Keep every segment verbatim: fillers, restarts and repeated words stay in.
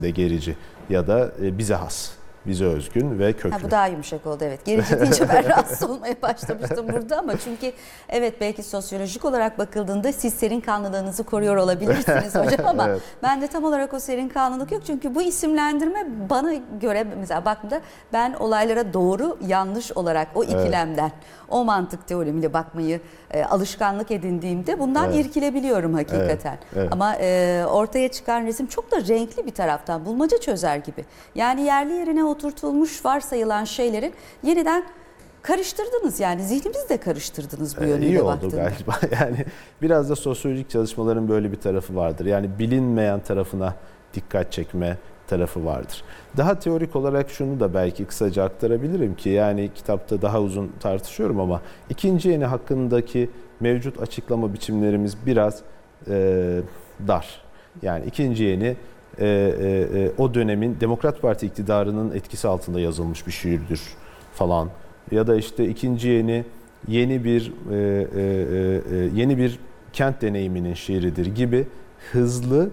de gerici ya da e, bize has, bize özgün ve köklü. Ha, bu daha yumuşak oldu, evet. Gerici deyince ben rahatsız olmaya başlamıştım burada ama çünkü evet, belki sosyolojik olarak bakıldığında siz serin kanlılığınızı koruyor olabilirsiniz hocam ama evet, ben de tam olarak o serin kanlılık yok. Çünkü bu isimlendirme bana göre mesela baktığımda ben olaylara doğru yanlış olarak o ikilemden, evet, o mantık teorimiyle bakmayı e, alışkanlık edindiğimde bundan evet, irkilebiliyorum hakikaten. Evet, evet. Ama e, ortaya çıkan resim çok da renkli bir taraftan, bulmaca çözer gibi. Yani yerli yerine oturtulmuş varsayılan şeylerin yeniden karıştırdınız, yani zihnimizi de karıştırdınız bu yönüyle ee, iyi oldu baktığında. Galiba. Yani biraz da sosyolojik çalışmaların böyle bir tarafı vardır. Yani bilinmeyen tarafına dikkat çekme tarafı vardır. Daha teorik olarak şunu da belki kısaca aktarabilirim ki yani kitapta daha uzun tartışıyorum ama ikinci yeni hakkındaki mevcut açıklama biçimlerimiz biraz e, dar. Yani ikinci yeni e, e, o dönemin Demokrat Parti iktidarının etkisi altında yazılmış bir şiirdir falan. Ya da işte ikinci yeni yeni bir e, e, e, yeni bir kent deneyiminin şiiridir gibi hızlı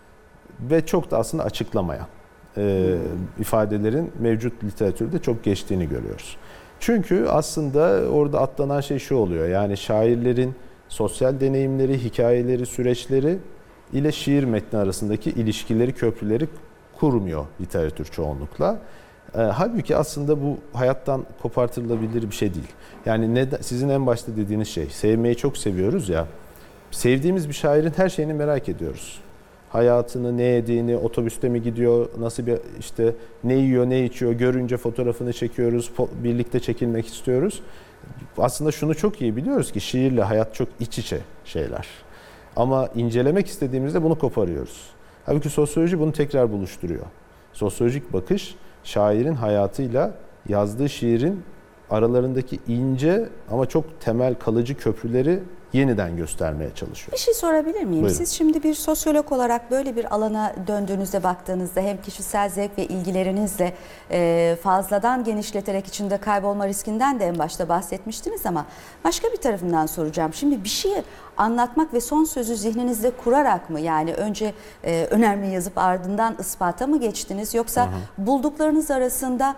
ve çok da aslında açıklamayan e, ifadelerin mevcut literatürde çok geçtiğini görüyoruz. Çünkü aslında orada atlanan şey şu oluyor. Yani şairlerin sosyal deneyimleri, hikayeleri, süreçleri ile şiir metni arasındaki ilişkileri, köprüleri kurmuyor literatür çoğunlukla. E, halbuki aslında bu hayattan kopartılabilir bir şey değil. Yani ne, sizin en başta dediğiniz şey, sevmeyi çok seviyoruz ya. Sevdiğimiz bir şairin her şeyini merak ediyoruz. Hayatını, ne yediğini, otobüste mi gidiyor, nasıl bir işte ne yiyor, ne içiyor, görünce fotoğrafını çekiyoruz, birlikte çekilmek istiyoruz. Aslında şunu çok iyi biliyoruz ki şiirle hayat çok iç içe şeyler. Ama incelemek istediğimizde bunu koparıyoruz. Halbuki sosyoloji bunu tekrar buluşturuyor. Sosyolojik bakış şairin hayatıyla yazdığı şiirin aralarındaki ince ama çok temel kalıcı köprüleri yeniden göstermeye çalışıyor. Bir şey sorabilir miyim? Buyurun. Siz şimdi bir sosyolog olarak böyle bir alana döndüğünüzde, baktığınızda hem kişisel zevk ve ilgilerinizle fazladan genişleterek içinde kaybolma riskinden de en başta bahsetmiştiniz ama başka bir tarafından soracağım. Şimdi bir şeyi anlatmak ve son sözü zihninizde kurarak mı, yani önce önemli yazıp ardından ispata mı geçtiniz, yoksa hı hı. bulduklarınız arasında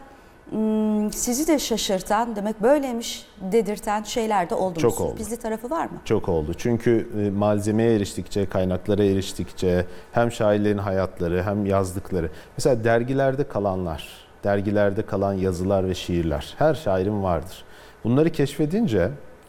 sizi de şaşırtan, demek böyleymiş dedirten şeyler de oldu mu? Çok oldu. Sürprizli tarafı var mı? Çok oldu. Çünkü malzemeye eriştikçe, kaynaklara eriştikçe hem şairlerin hayatları hem yazdıkları. Mesela dergilerde kalanlar, dergilerde kalan yazılar ve şiirler her şairin vardır. Bunları keşfedince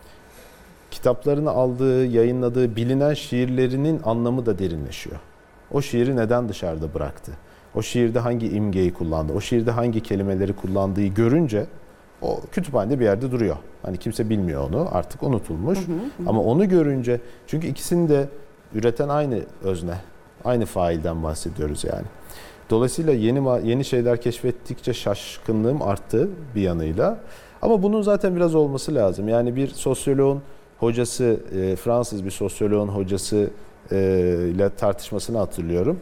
kitaplarını aldığı, yayınladığı bilinen şiirlerinin anlamı da derinleşiyor. O şiiri neden dışarıda bıraktı? O şiirde hangi imgeyi kullandı, o şiirde hangi kelimeleri kullandığı görünce o kütüphanede bir yerde duruyor. Hani kimse bilmiyor onu, artık unutulmuş. Hı hı, hı. Ama onu görünce, çünkü ikisini de üreten aynı özne, aynı failden bahsediyoruz yani. Dolayısıyla yeni yeni şeyler keşfettikçe şaşkınlığım arttı bir yanıyla. Ama bunun zaten biraz olması lazım. Yani bir sosyoloğun hocası, Fransız bir sosyoloğun hocası ile tartışmasını hatırlıyorum.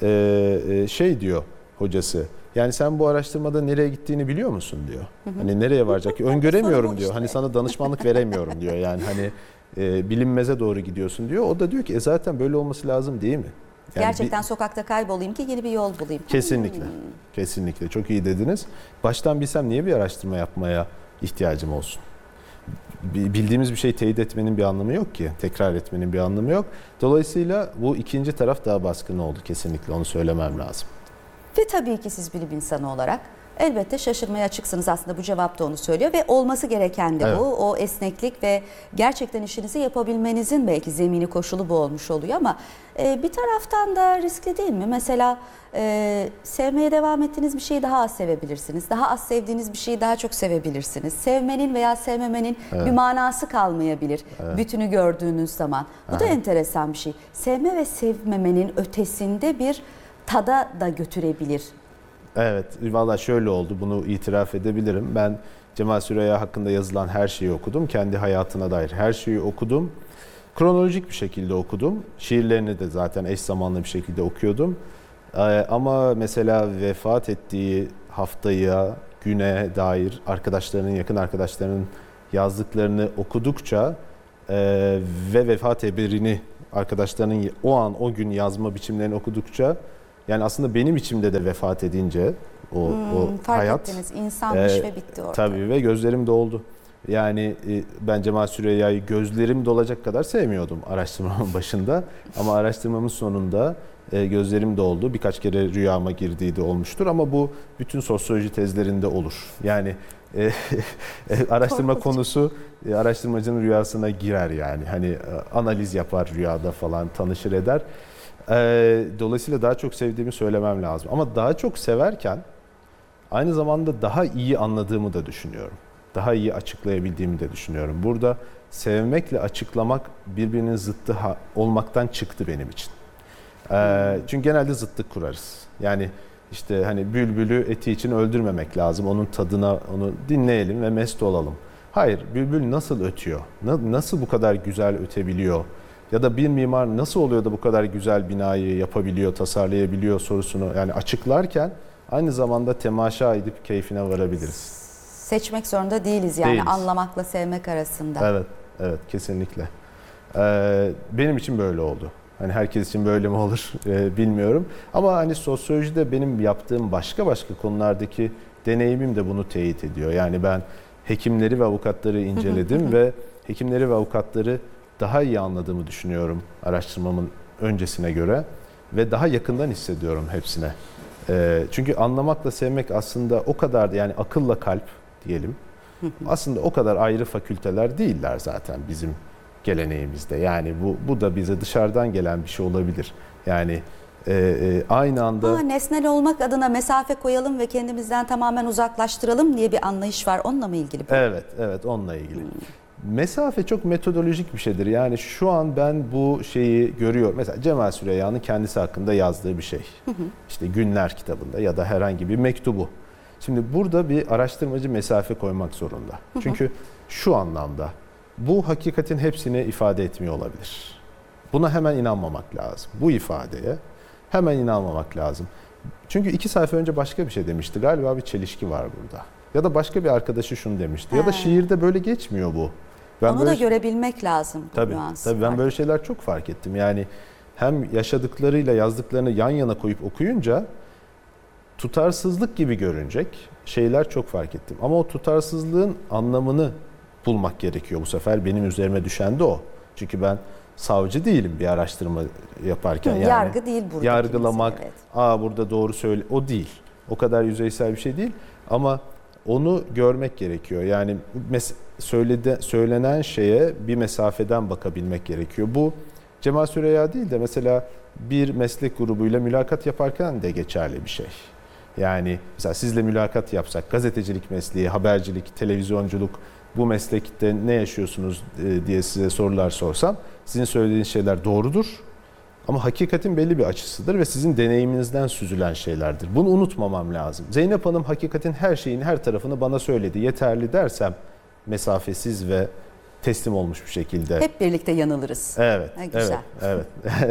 Ee, şey diyor hocası, yani sen bu araştırmada nereye gittiğini biliyor musun diyor. Hı hı. Hani nereye varacak? Öngöremiyorum diyor. Hani sana danışmanlık veremiyorum diyor. Yani hani e, bilinmeze doğru gidiyorsun diyor. O da diyor ki e zaten böyle olması lazım değil mi? Yani gerçekten bir, sokakta kaybolayım ki yeni bir yol bulayım. Kesinlikle. Hmm. Kesinlikle. Çok iyi dediniz. Baştan bilsem niye bir araştırma yapmaya ihtiyacım olsun? Bildiğimiz bir şeyi teyit etmenin bir anlamı yok ki. Tekrar etmenin bir anlamı yok. Dolayısıyla bu ikinci taraf daha baskın oldu kesinlikle. Onu söylemem lazım. Ve tabii ki siz bilim insanı olarak elbette şaşırmaya açıksınız, aslında bu cevap da onu söylüyor ve olması gereken de evet. bu. O esneklik ve gerçekten işinizi yapabilmenizin belki zemini, koşulu bu olmuş oluyor ama e, bir taraftan da riskli değil mi? Mesela e, sevmeye devam ettiğiniz bir şeyi daha az sevebilirsiniz. Daha az sevdiğiniz bir şeyi daha çok sevebilirsiniz. Sevmenin veya sevmemenin evet. bir manası kalmayabilir evet. bütünü gördüğünüz zaman. Bu evet. da enteresan bir şey. Sevme ve sevmemenin ötesinde bir tada da götürebilir. Evet, valla şöyle oldu, bunu itiraf edebilirim. Ben Cemal Süreya hakkında yazılan her şeyi okudum. Kendi hayatına dair her şeyi okudum. Kronolojik bir şekilde okudum. Şiirlerini de zaten eş zamanlı bir şekilde okuyordum. Ee, ama mesela vefat ettiği haftaya, güne dair arkadaşlarının, yakın arkadaşlarının yazdıklarını okudukça e, ve vefat haberini arkadaşlarının o an, o gün yazma biçimlerini okudukça Yani aslında benim içimde de vefat edince o, hmm, o fark hayat. ettiniz, insanmış e, ve bitti orada. Tabii ve gözlerim doldu. Yani e, ben Cemal Süreyya'yı gözlerim dolacak kadar sevmiyordum araştırmamın başında. Ama araştırmamın sonunda e, gözlerim doldu. Birkaç kere rüyama girdiği de olmuştur ama bu bütün sosyoloji tezlerinde olur. Yani e, e, araştırma Korkunç. konusu e, araştırmacının rüyasına girer yani. Hani e, analiz yapar rüyada falan, tanışır eder. E, dolayısıyla daha çok sevdiğimi söylemem lazım. Ama daha çok severken aynı zamanda daha iyi anladığımı da düşünüyorum. Daha iyi açıklayabildiğimi de düşünüyorum. Burada sevmekle açıklamak birbirinin zıttı olmaktan çıktı benim için. Ee, çünkü genelde zıtlık kurarız. Yani işte hani bülbülü eti için öldürmemek lazım. Onun tadına onu dinleyelim ve mest olalım. Hayır, bülbül nasıl ötüyor? Nasıl bu kadar güzel ötebiliyor? Ya da bir mimar nasıl oluyor da bu kadar güzel binayı yapabiliyor, tasarlayabiliyor sorusunu yani açıklarken aynı zamanda temaşa edip keyfine varabiliriz. Seçmek zorunda değiliz yani Değiliz. Anlamakla sevmek arasında. Evet, evet kesinlikle. Ee, benim için böyle oldu. Hani herkes için böyle mi olur e, bilmiyorum. Ama hani sosyolojide benim yaptığım başka başka konulardaki deneyimim de bunu teyit ediyor. Yani ben hekimleri ve avukatları inceledim ve hekimleri ve avukatları daha iyi anladığımı düşünüyorum araştırmamın öncesine göre ve daha yakından hissediyorum hepsine. E, çünkü anlamakla sevmek aslında o kadar yani akılla kalp diyelim. Aslında o kadar ayrı fakülteler değiller zaten bizim geleneğimizde. Yani bu bu da bize dışarıdan gelen bir şey olabilir. Yani e, e, aynı anda... Ha, nesnel olmak adına mesafe koyalım ve kendimizden tamamen uzaklaştıralım diye bir anlayış var. Onunla mı ilgili bu? Evet, evet onunla ilgili. Hmm. Mesafe çok metodolojik bir şeydir. Yani şu an ben bu şeyi görüyorum. Mesela Cemal Süreyya'nın kendisi hakkında yazdığı bir şey. Hı hı. İşte Günler kitabında ya da herhangi bir mektubu. Şimdi burada bir araştırmacı mesafe koymak zorunda. Hı hı. Çünkü şu anlamda bu hakikatin hepsini ifade etmiyor olabilir. Buna hemen inanmamak lazım. Bu ifadeye hemen inanmamak lazım. Çünkü iki sayfa önce başka bir şey demişti. Galiba bir çelişki var burada. Ya da başka bir arkadaşı şunu demişti. He. Ya da şiirde böyle geçmiyor bu. Ben Onu böyle... da görebilmek lazım. Bu tabii, tabii ben böyle şeyler çok fark ettim. Yani hem yaşadıklarıyla yazdıklarını yan yana koyup okuyunca tutarsızlık gibi görünecek şeyler çok fark ettim. Ama o tutarsızlığın anlamını bulmak gerekiyor bu sefer. Benim üzerime düşen de o. Çünkü ben savcı değilim bir araştırma yaparken. Yani yargı değil burada. Yargılamak, kimse, evet. aa burada doğru söyle, o değil. O kadar yüzeysel bir şey değil. Ama onu görmek gerekiyor. Yani mes- söyledi, söylenen şeye bir mesafeden bakabilmek gerekiyor. Bu Cemal Süreyya değil de mesela bir meslek grubuyla mülakat yaparken de geçerli bir şey. Yani mesela sizle mülakat yapsak, gazetecilik mesleği, habercilik, televizyonculuk, bu meslekte ne yaşıyorsunuz diye size sorular sorsam, sizin söylediğiniz şeyler doğrudur. Ama hakikatin belli bir açısıdır ve sizin deneyiminizden süzülen şeylerdir. Bunu unutmamam lazım. Zeynep Hanım hakikatin her şeyini, her tarafını bana söyledi. Yeterli dersem mesafesiz ve teslim olmuş bir şekilde. Hep birlikte yanılırız. Evet, ha, güzel. evet,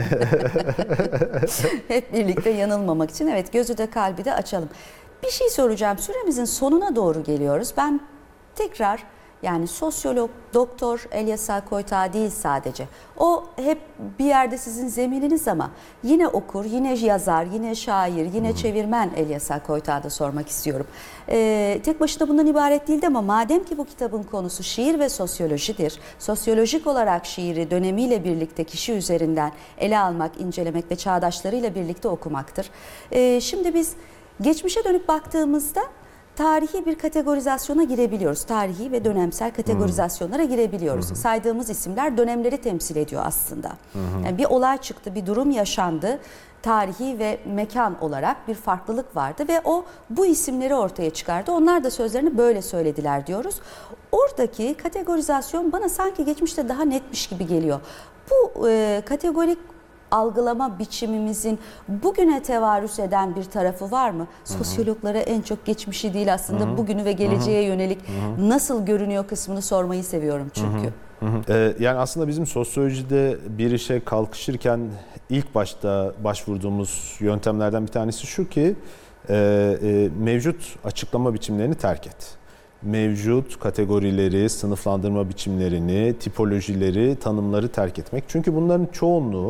evet. Hep birlikte yanılmamak için evet gözü de kalbi de açalım. Bir şey soracağım. Süremizin sonuna doğru geliyoruz. Ben tekrar yani sosyolog, doktor Elyasa Koytağ değil sadece. O hep bir yerde sizin zemininiz ama yine okur, yine yazar, yine şair, yine çevirmen Elyasa Koytağ'a da sormak istiyorum. Ee, tek başına bundan ibaret değildi ama madem ki bu kitabın konusu şiir ve sosyolojidir, sosyolojik olarak şiiri dönemiyle birlikte kişi üzerinden ele almak, incelemek ve çağdaşlarıyla birlikte okumaktır. Ee, şimdi biz geçmişe dönüp baktığımızda tarihi bir kategorizasyona girebiliyoruz. Tarihi ve dönemsel kategorizasyonlara girebiliyoruz. Hı hı. Saydığımız isimler dönemleri temsil ediyor aslında. Hı hı. Yani bir olay çıktı, bir durum yaşandı. Tarihi ve mekan olarak bir farklılık vardı ve o bu isimleri ortaya çıkardı. Onlar da sözlerini böyle söylediler diyoruz. Oradaki kategorizasyon bana sanki geçmişte daha netmiş gibi geliyor. Bu e, kategorik algılama biçimimizin bugüne tevarüs eden bir tarafı var mı? Hı hı. Sosyologlara en çok geçmişi değil aslında hı hı. bugünü ve geleceğe hı hı. yönelik hı hı. nasıl görünüyor kısmını sormayı seviyorum çünkü. Hı hı. Hı hı. Ee, yani aslında bizim sosyolojide bir işe kalkışırken ilk başta başvurduğumuz yöntemlerden bir tanesi şu ki e, e, mevcut açıklama biçimlerini terk et. Mevcut kategorileri, sınıflandırma biçimlerini, tipolojileri, tanımları terk etmek. Çünkü bunların çoğunluğu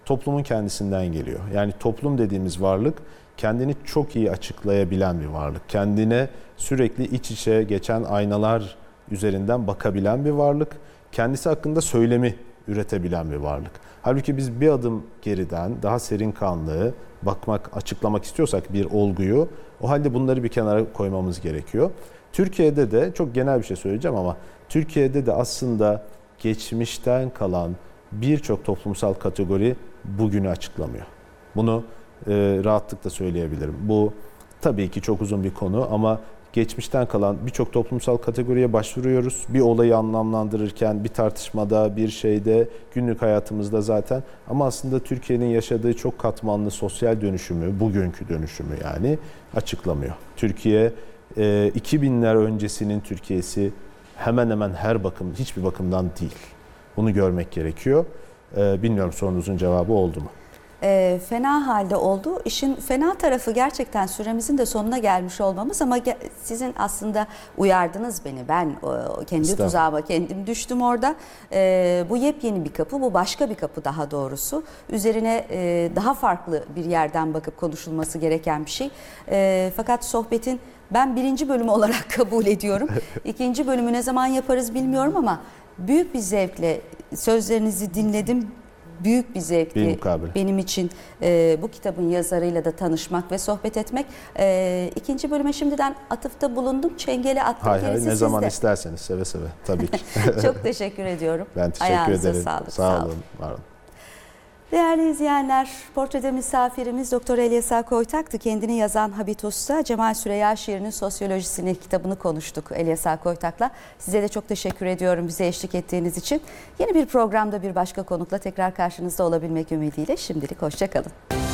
toplumun kendisinden geliyor. Yani toplum dediğimiz varlık kendini çok iyi açıklayabilen bir varlık. Kendine sürekli iç içe geçen aynalar üzerinden bakabilen bir varlık. Kendisi hakkında söylemi üretebilen bir varlık. Halbuki biz bir adım geriden daha serin kanlı bakmak, açıklamak istiyorsak bir olguyu, o halde bunları bir kenara koymamız gerekiyor. Türkiye'de de çok genel bir şey söyleyeceğim ama Türkiye'de de aslında geçmişten kalan birçok toplumsal kategori bugünü açıklamıyor. Bunu e, rahatlıkla söyleyebilirim. Bu tabii ki çok uzun bir konu ama geçmişten kalan birçok toplumsal kategoriye başvuruyoruz. Bir olayı anlamlandırırken, bir tartışmada, bir şeyde, günlük hayatımızda zaten. Ama aslında Türkiye'nin yaşadığı çok katmanlı sosyal dönüşümü, bugünkü dönüşümü yani açıklamıyor. Türkiye iki binler öncesinin Türkiye'si hemen hemen her bakım, hiçbir bakımdan değil. Bunu görmek gerekiyor. Bilmiyorum sorunuzun cevabı oldu mu? E, fena halde oldu. İşin fena tarafı gerçekten süremizin de sonuna gelmiş olmamız ama ge- sizin aslında uyardınız beni. Ben o, kendi tuzağıma kendim düştüm orada. E, bu yepyeni bir kapı, bu başka bir kapı daha doğrusu. Üzerine e, daha farklı bir yerden bakıp konuşulması gereken bir şey. E, fakat sohbetin ben birinci bölümü olarak kabul ediyorum. İkinci bölümü ne zaman yaparız bilmiyorum ama büyük bir zevkle sözlerinizi dinledim. Büyük bir zevkti benim için e, bu kitabın yazarıyla da tanışmak ve sohbet etmek. E, ikinci bölüme şimdiden atıfta bulundum. Çengeli attım. Hayır hayır ne zaman isterseniz seve seve tabii ki. Çok teşekkür ediyorum. Ben teşekkür Ayağınıza ederim. sağlık. Sağ, Sağ olun. olun. Var olun. Değerli izleyenler, portrede misafirimiz Doktor Elyesa Koytak'tı. Kendini yazan Habitus'ta Cemal Süreyya şiirinin sosyolojisini, kitabını konuştuk Elyesa Koytak'la. Size de çok teşekkür ediyorum bize eşlik ettiğiniz için. Yeni bir programda bir başka konukla tekrar karşınızda olabilmek ümidiyle şimdilik hoşça kalın.